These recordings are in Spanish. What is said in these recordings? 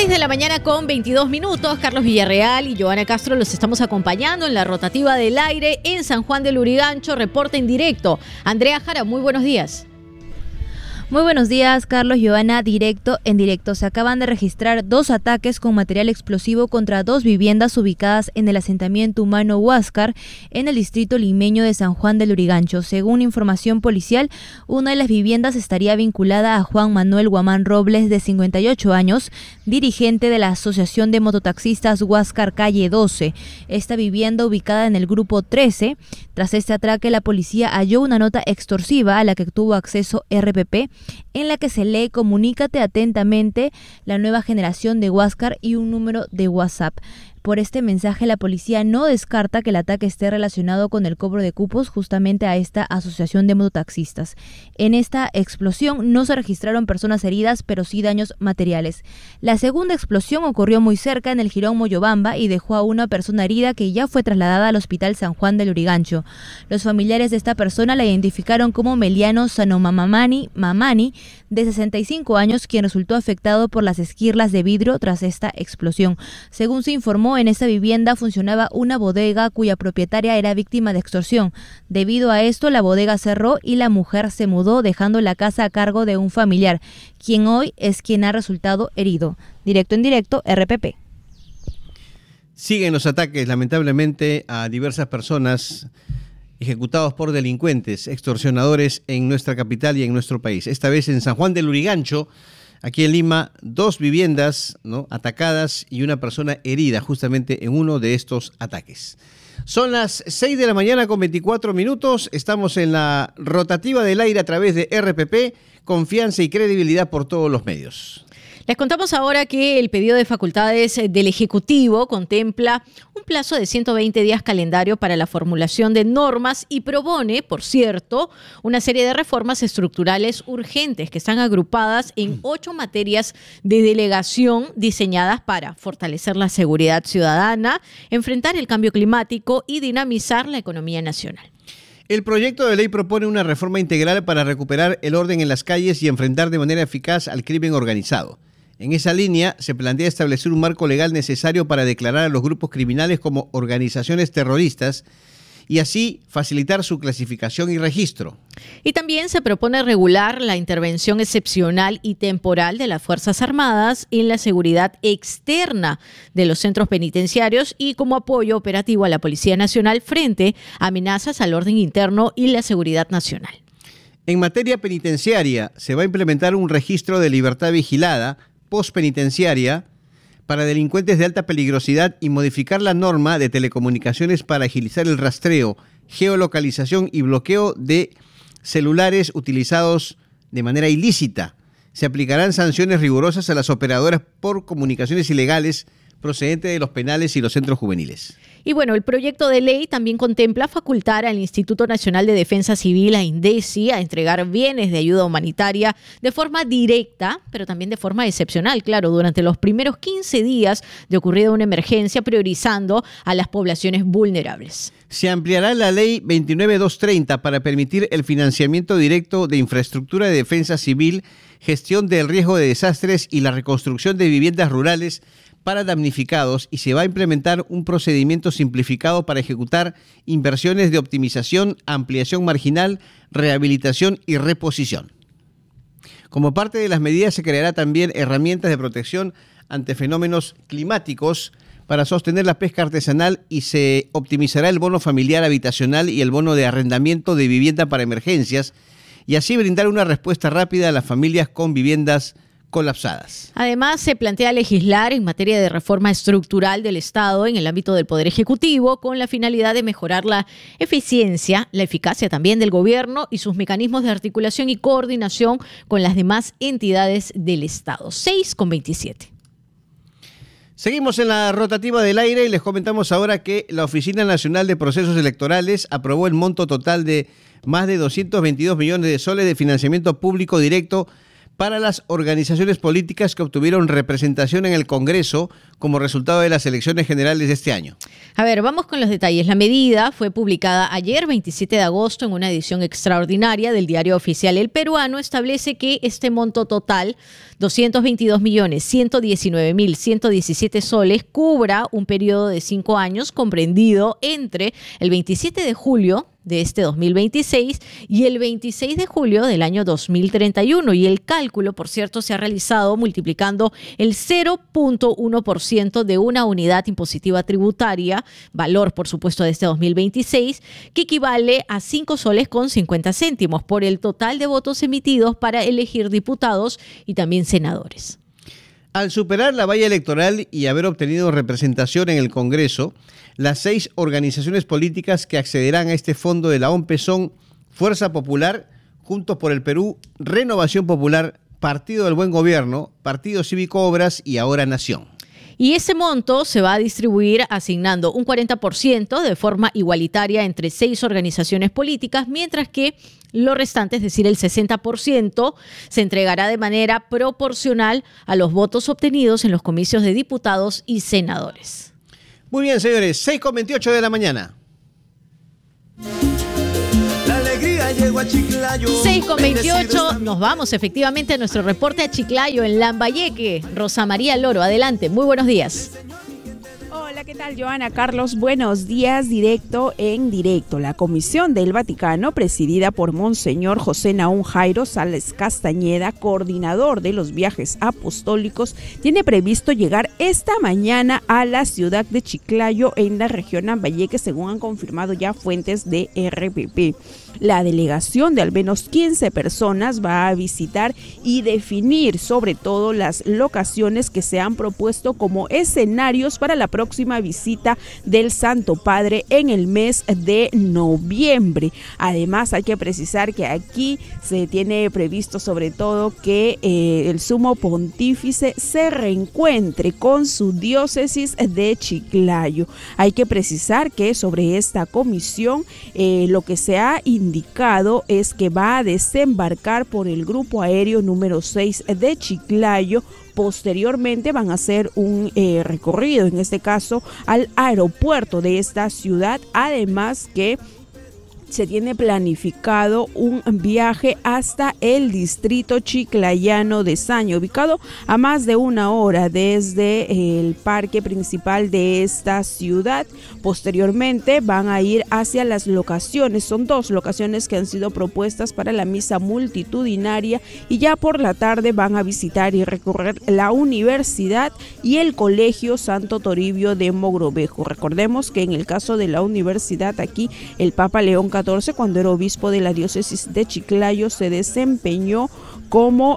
6 de la mañana con 22 minutos. Carlos Villarreal y Joana Castro los estamos acompañando en la rotativa del aire en San Juan del Lurigancho. Reporte en directo. Andrea Jara, muy buenos días. Muy buenos días, Carlos, Joana, en directo. Se acaban de registrar 2 ataques con material explosivo contra 2 viviendas ubicadas en el asentamiento humano Huáscar, en el distrito limeño de San Juan del Lurigancho. Según información policial, una de las viviendas estaría vinculada a Juan Manuel Guamán Robles, de 58 años, dirigente de la Asociación de Mototaxistas Huáscar Calle 12. Esta vivienda, ubicada en el grupo 13, tras este atraque, la policía halló una nota extorsiva a la que tuvo acceso RPP, en la que se lee: comunícate atentamente, la nueva generación de Huáscar, y un número de WhatsApp. Por este mensaje, la policía no descarta que el ataque esté relacionado con el cobro de cupos justamente a esta asociación de mototaxistas. En esta explosión no se registraron personas heridas, pero sí daños materiales. La segunda explosión ocurrió muy cerca, en el jirón Moyobamba, y dejó a una persona herida que ya fue trasladada al Hospital San Juan del Lurigancho. Los familiares de esta persona la identificaron como Meliano Sanomamani, de 65 años, quien resultó afectado por las esquirlas de vidrio tras esta explosión. Según se informó, en esta vivienda funcionaba una bodega cuya propietaria era víctima de extorsión. Debido a esto, la bodega cerró y la mujer se mudó, dejando la casa a cargo de un familiar, quien hoy es quien ha resultado herido. Directo en directo, RPP. Siguen los ataques, lamentablemente, a diversas personas ejecutados por delincuentes, extorsionadores en nuestra capital y en nuestro país. Esta vez en San Juan del Lurigancho, aquí en Lima, 2 viviendas, ¿no?, atacadas y una persona herida justamente en uno de estos ataques. Son las 6 de la mañana con 24 minutos. Estamos en la rotativa del aire a través de RPP. Confianza y credibilidad por todos los medios. Les contamos ahora que el pedido de facultades del Ejecutivo contempla un plazo de 120 días calendario para la formulación de normas y propone, por cierto, una serie de reformas estructurales urgentes que están agrupadas en 8 materias de delegación diseñadas para fortalecer la seguridad ciudadana, enfrentar el cambio climático y dinamizar la economía nacional. El proyecto de ley propone una reforma integral para recuperar el orden en las calles y enfrentar de manera eficaz al crimen organizado. En esa línea, se plantea establecer un marco legal necesario para declarar a los grupos criminales como organizaciones terroristas y así facilitar su clasificación y registro. Y también se propone regular la intervención excepcional y temporal de las Fuerzas Armadas en la seguridad externa de los centros penitenciarios y como apoyo operativo a la Policía Nacional frente a amenazas al orden interno y la seguridad nacional. En materia penitenciaria, se va a implementar un registro de libertad vigilada postpenitenciaria para delincuentes de alta peligrosidad y modificar la norma de telecomunicaciones para agilizar el rastreo, geolocalización y bloqueo de celulares utilizados de manera ilícita. Se aplicarán sanciones rigurosas a las operadoras por comunicaciones ilegales procedentes de los penales y los centros juveniles. Y bueno, el proyecto de ley también contempla facultar al Instituto Nacional de Defensa Civil, a INDECI, a entregar bienes de ayuda humanitaria de forma directa, pero también de forma excepcional, claro, durante los primeros 15 días de ocurrida una emergencia, priorizando a las poblaciones vulnerables. Se ampliará la ley 29230 para permitir el financiamiento directo de infraestructura de defensa civil, gestión del riesgo de desastres y la reconstrucción de viviendas rurales para damnificados, y se va a implementar un procedimiento simplificado para ejecutar inversiones de optimización, ampliación marginal, rehabilitación y reposición. Como parte de las medidas, se creará también herramientas de protección ante fenómenos climáticos para sostener la pesca artesanal y se optimizará el bono familiar habitacional y el bono de arrendamiento de vivienda para emergencias y así brindar una respuesta rápida a las familias con viviendas colapsadas. Además, se plantea legislar en materia de reforma estructural del Estado en el ámbito del Poder Ejecutivo con la finalidad de mejorar la eficiencia, la eficacia también del gobierno y sus mecanismos de articulación y coordinación con las demás entidades del Estado. 6:27. Seguimos en la rotativa del aire y les comentamos ahora que la Oficina Nacional de Procesos Electorales aprobó el monto total de más de 222 millones de soles de financiamiento público directo para las organizaciones políticas que obtuvieron representación en el Congreso como resultado de las elecciones generales de este año. A ver, vamos con los detalles. La medida fue publicada ayer, 27 de agosto, en una edición extraordinaria del Diario Oficial El Peruano. Establece que este monto total, 222.119.117 soles, cubra un periodo de 5 años comprendido entre el 27 de julio de este 2026 y el 26 de julio del año 2031. Y el cálculo, por cierto, se ha realizado multiplicando el 0.1% de una unidad impositiva tributaria, valor, por supuesto, de este 2026, que equivale a 5 soles con 50 céntimos por el total de votos emitidos para elegir diputados y también senadores. Al superar la valla electoral y haber obtenido representación en el Congreso, las 6 organizaciones políticas que accederán a este fondo de la OMPE son Fuerza Popular, Juntos por el Perú, Renovación Popular, Partido del Buen Gobierno, Partido Cívico Obras y Ahora Nación. Y ese monto se va a distribuir asignando un 40% de forma igualitaria entre 6 organizaciones políticas, mientras que lo restante, es decir, el 60%, se entregará de manera proporcional a los votos obtenidos en los comicios de diputados y senadores. Muy bien, señores, 6:28 de la mañana. La alegría llegó a Chiclayo. 6:28, nos vamos efectivamente a nuestro reporte a Chiclayo, en Lambayeque. Rosa María Loro, adelante, muy buenos días. Hola, ¿qué tal, Joana? Carlos, buenos días, directo en directo. La Comisión del Vaticano, presidida por Monseñor José Naún Jairo Sales Castañeda, coordinador de los viajes apostólicos, tiene previsto llegar esta mañana a la ciudad de Chiclayo, en la región Lambayeque, según han confirmado ya fuentes de RPP. La delegación de al menos 15 personas va a visitar y definir sobre todo las locaciones que se han propuesto como escenarios para la próxima visita del Santo Padre en el mes de noviembre. Además, hay que precisar que aquí se tiene previsto sobre todo que el Sumo Pontífice se reencuentre con su diócesis de Chiclayo. Hay que precisar que sobre esta comisión lo que se ha indicado es que va a desembarcar por el grupo aéreo número 6 de Chiclayo. Posteriormente van a hacer un recorrido, en este caso al aeropuerto de esta ciudad, además que se tiene planificado un viaje hasta el distrito chiclayano de Saño, ubicado a más de 1 hora desde el parque principal de esta ciudad. Posteriormente van a ir hacia las locaciones, son 2 locaciones que han sido propuestas para la misa multitudinaria, y ya por la tarde van a visitar y recorrer la universidad y el Colegio Santo Toribio de Mogrovejo. Recordemos que en el caso de la universidad, aquí el Papa León XIV, cuando era obispo de la diócesis de Chiclayo, se desempeñó como,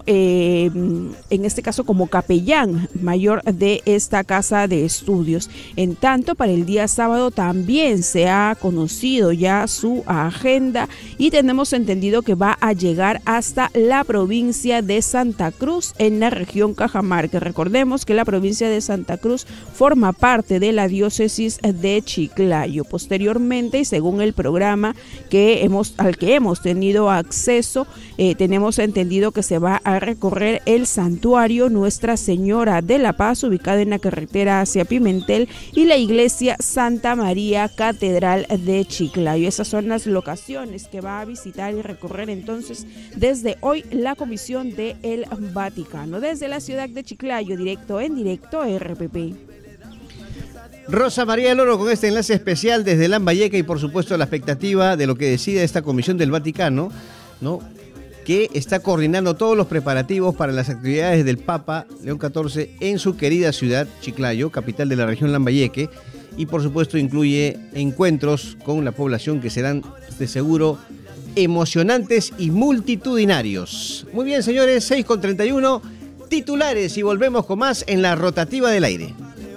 en este caso, como capellán mayor de esta casa de estudios. En tanto, para el día sábado también se ha conocido ya su agenda y tenemos entendido que va a llegar hasta la provincia de Santa Cruz, en la región Cajamarca. Recordemos que la provincia de Santa Cruz forma parte de la diócesis de Chiclayo. Posteriormente, y según el programa al que hemos tenido acceso, tenemos entendido que se va a recorrer el santuario Nuestra Señora de la Paz, ubicado en la carretera hacia Pimentel, y la iglesia Santa María Catedral de Chiclayo. Esas son las locaciones que va a visitar y recorrer entonces desde hoy la Comisión del Vaticano. Desde la ciudad de Chiclayo, directo en directo, RPP. Rosa María Loro con este enlace especial desde Lambayeque y por supuesto la expectativa de lo que decida esta Comisión del Vaticano, ¿no?, que está coordinando todos los preparativos para las actividades del Papa León XIV en su querida ciudad, Chiclayo, capital de la región Lambayeque, y por supuesto incluye encuentros con la población que serán de seguro emocionantes y multitudinarios. Muy bien, señores, 6:31, titulares, y volvemos con más en la rotativa del aire.